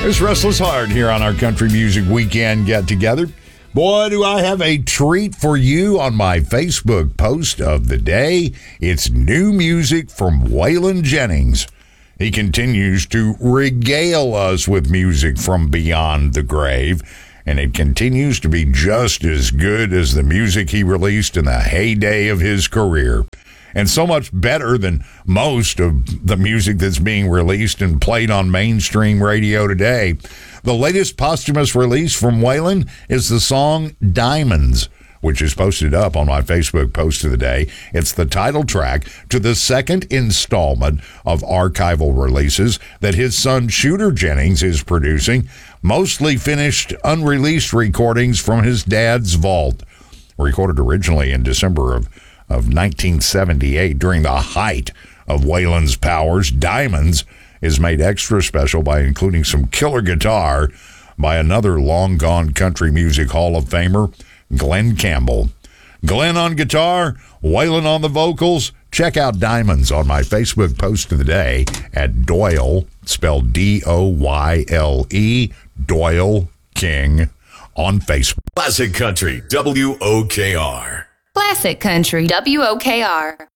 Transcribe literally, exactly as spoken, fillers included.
It's Restless Heart here on our Country Music Weekend get-together. Boy, do I have a treat for you on my Facebook post of the day. It's new music from Waylon Jennings. He continues to regale us with music from beyond the grave, and it continues to be just as good as the music he released in the heyday of his career. And so much better than most of the music that's being released and played on mainstream radio today. The latest posthumous release from Waylon is the song Diamonds, which is posted up on my Facebook post of the day. It's the title track to the second installment of archival releases that his son Shooter Jennings is producing, mostly finished unreleased recordings from his dad's vault. Recorded originally in December of of nineteen seventy-eight, during the height of Waylon's powers, Diamonds is made extra special by including some killer guitar by another long-gone country music Hall of Famer, Glen Campbell. Glen on guitar, Waylon on the vocals. Check out Diamonds on my Facebook post of the day at Doyle, spelled D O Y L E, Doyle King, on Facebook. Classic Country, W O K R. Classic Country, W O K R.